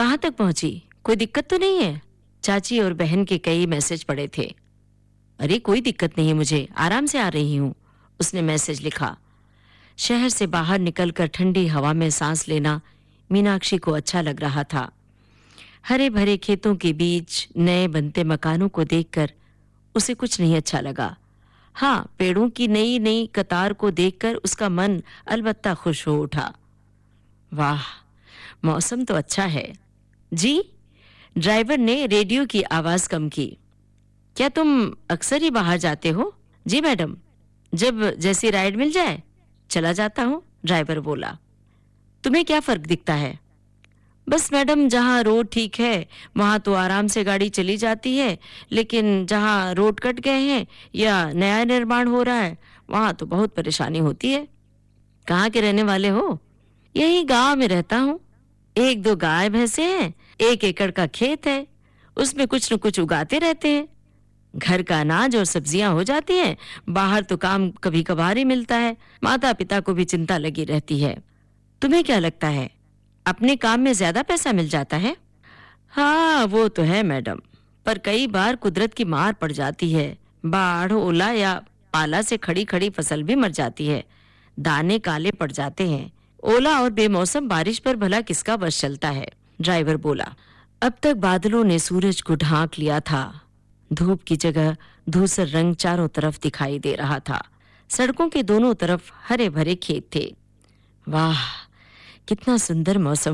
कहाँ तक पहुंची? कोई दिक्कत तो नहीं है? चाची और बहन के कई मैसेज पड़े थे। अरे कोई दिक्कत नहीं है, मुझे आराम से आ रही हूँ, उसने मैसेज लिखा। शहर से बाहर निकलकर ठंडी हवा में सांस लेना मीनाक्षी को अच्छा लग रहा था। हरे भरे खेतों के बीच नए बनते मकानों को देखकर उसे कुछ नहीं अच्छा लगा। हाँ, पेड़ों की नई नई कतार को देखकर उसका मन अलबत्ता खुश हो उठा। वाह, मौसम तो अच्छा है। जी, ड्राइवर ने रेडियो की आवाज कम की। क्या तुम अक्सर ही बाहर जाते हो? जी मैडम, जब जैसी राइड मिल जाए चला जाता हूँ, ड्राइवर बोला। तुम्हें क्या फर्क दिखता है? बस मैडम, जहाँ रोड ठीक है वहां तो आराम से गाड़ी चली जाती है, लेकिन जहाँ रोड कट गए हैं या नया निर्माण हो रहा है वहां तो बहुत परेशानी होती है। कहाँ के रहने वाले हो? यही गांव में रहता हूँ। 1-2 गाय भैंसे हैं, 1 एकड़ का खेत है, उसमें कुछ न कुछ उगाते रहते हैं। घर का अनाज और सब्जियां हो जाती हैं, बाहर तो काम कभी कभार ही मिलता है। माता पिता को भी चिंता लगी रहती है। तुम्हें क्या लगता है, अपने काम में ज्यादा पैसा मिल जाता है? हाँ, वो तो है मैडम, पर कई बार कुदरत की मार पड़ जाती है। बाढ़, ओला या पाला से खड़ी खड़ी फसल भी मर जाती है, दाने काले पड़ जाते हैं। ओला और बेमौसम बारिश पर भला किसका बस चलता है, ड्राइवर बोला। अब तक बादलों ने सूरज को ढांक लिया था। धूप की जगह धूसर रंग चारों तरफ दिखाई दे रहा था। सड़कों के दोनों तरफ हरे भरे खेत थे। वाह, कितना सुंदर मौसम